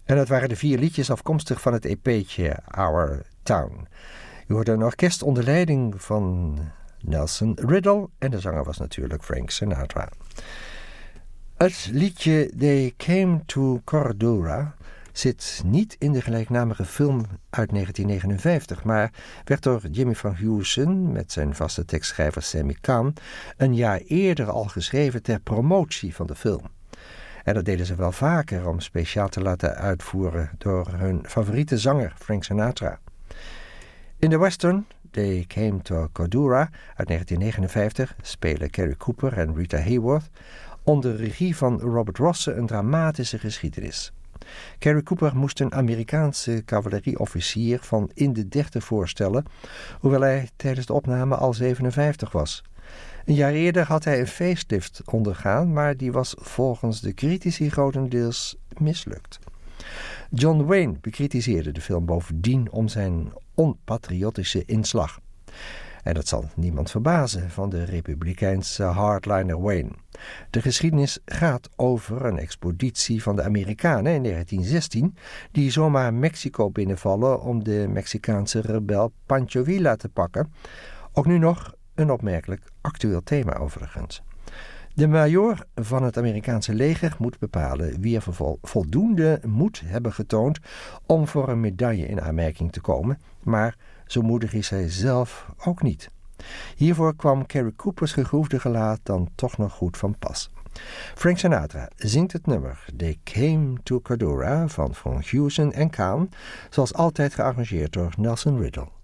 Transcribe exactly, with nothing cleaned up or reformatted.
En dat waren de vier liedjes afkomstig van het E P'tje Our Town. U hoorde een orkest onder leiding van Nelson Riddle en de zanger was natuurlijk Frank Sinatra. Het liedje They Came to Cordura zit niet in de gelijknamige film uit negentien negenenvijftig, maar werd door Jimmy Van Heusen met zijn vaste tekstschrijver Sammy Cahn een jaar eerder al geschreven ter promotie van de film. En dat deden ze wel vaker om speciaal te laten uitvoeren door hun favoriete zanger Frank Sinatra. In de western They Came to Cordura uit negentien negenenvijftig spelen Cary Cooper en Rita Hayworth onder regie van Robert Rosse een dramatische geschiedenis. Cary Cooper moest een Amerikaanse cavalerieofficier van in de dertig voorstellen, hoewel hij tijdens de opname al zevenenvijftig was. Een jaar eerder had hij een facelift ondergaan, maar die was volgens de critici grotendeels mislukt. John Wayne bekritiseerde de film bovendien om zijn onpatriotische inslag. En dat zal niemand verbazen van de republikeinse hardliner Wayne. De geschiedenis gaat over een expeditie van de Amerikanen in negentien zestien... die zomaar Mexico binnenvallen om de Mexicaanse rebel Pancho Villa te pakken. Ook nu nog een opmerkelijk actueel thema overigens. De majoor van het Amerikaanse leger moet bepalen wie er voldoende moed hebben getoond om voor een medaille in aanmerking te komen, maar zo moedig is hij zelf ook niet. Hiervoor kwam Cary Coopers gegroefde gelaat dan toch nog goed van pas. Frank Sinatra zingt het nummer They Came to Cordura van Van Heusen en Cahn, zoals altijd gearrangeerd door Nelson Riddle.